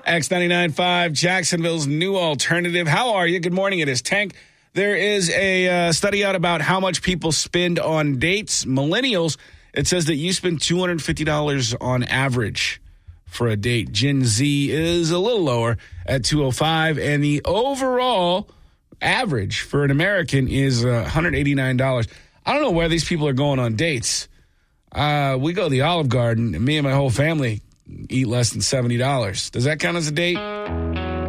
X99.5, Jacksonville's new alternative. How are you? Good morning. It is Tank. There is a study out about how much people spend on dates. Millennials, it says that you spend $250 on average for a date. Gen Z is a little lower at $205, and the overall average for an American is $189. I don't know where these people are going on dates. We go to the Olive Garden, and me and my whole family eat less than $70. Does that count as a date?